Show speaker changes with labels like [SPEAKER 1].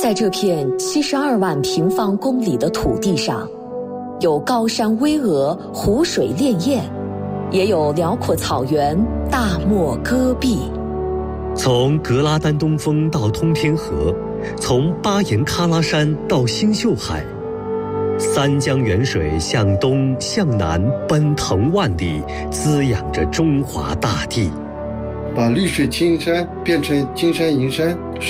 [SPEAKER 1] 在这片72万平方公里的土地上，有高山巍峨、湖水潋滟，也有辽阔草原、大漠戈壁。
[SPEAKER 2] 从格拉丹东峰到通天河，从巴颜喀拉山到星宿海，三江源水向东向南奔腾万里，滋养着中华大地。
[SPEAKER 3] 把绿水青山变成金山银山，